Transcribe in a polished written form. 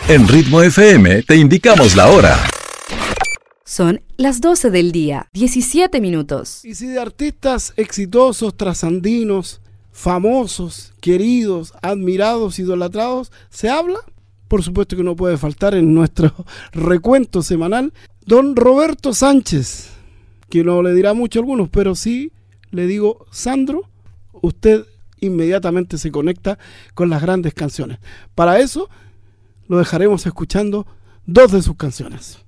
En Ritmo FM te indicamos la hora. Son las 12 del día, 17 minutos. Y si de artistas exitosos, trasandinos, famosos, queridos, admirados, idolatrados, se habla, por supuesto que no puede faltar en nuestro recuento semanal, don Roberto Sánchez, que no le dirá mucho a algunos, pero sí le digo, Sandro, usted inmediatamente se conecta con las grandes canciones. Para eso lo dejaremos escuchando dos de sus canciones.